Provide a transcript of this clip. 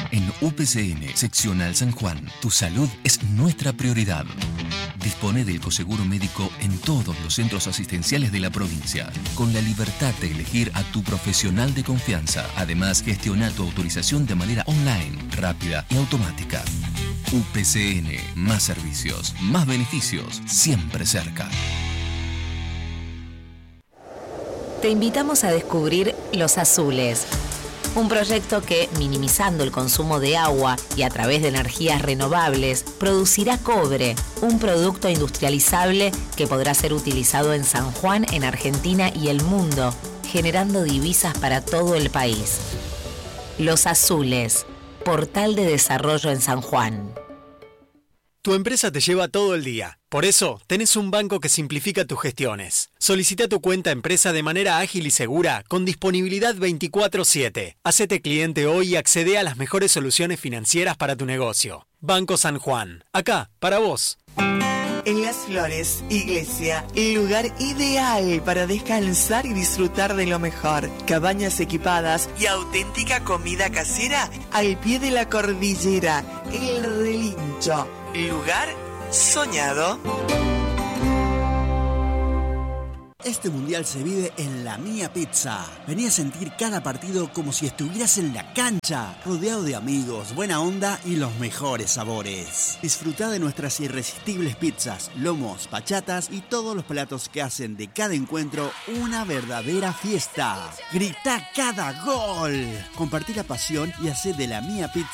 En UPCN, Seccional San Juan, tu salud es nuestra prioridad. Dispone del coseguro médico en todos los centros asistenciales de la provincia, con la libertad de elegir a tu profesional de confianza. Además, gestiona tu autorización de manera online, rápida y automática. UPCN, más servicios, más beneficios, siempre cerca. Te invitamos a descubrir Los Azules, un proyecto que, minimizando el consumo de agua y a través de energías renovables, producirá cobre, un producto industrializable que podrá ser utilizado en San Juan, en Argentina y el mundo, generando divisas para todo el país. Los Azules, portal de desarrollo en San Juan. Tu empresa te lleva todo el día. Por eso, tenés un banco que simplifica tus gestiones. Solicita tu cuenta empresa de manera ágil y segura, con disponibilidad 24/7. Hacete cliente hoy y accede a las mejores soluciones financieras para tu negocio. Banco San Juan. Acá, para vos. En Las Flores, Iglesia, el lugar ideal para descansar y disfrutar de lo mejor. Cabañas equipadas y auténtica comida casera al pie de la cordillera. El Relincho, lugar soñado. Este mundial se vive en La Mía Pizza. Vení a sentir cada partido como si estuvieras en la cancha, rodeado de amigos, buena onda y los mejores sabores. Disfrutá de nuestras irresistibles pizzas, lomos, bachatas y todos los platos que hacen de cada encuentro una verdadera fiesta. Gritá cada gol. Compartí la pasión y hacé de La Mía Pizza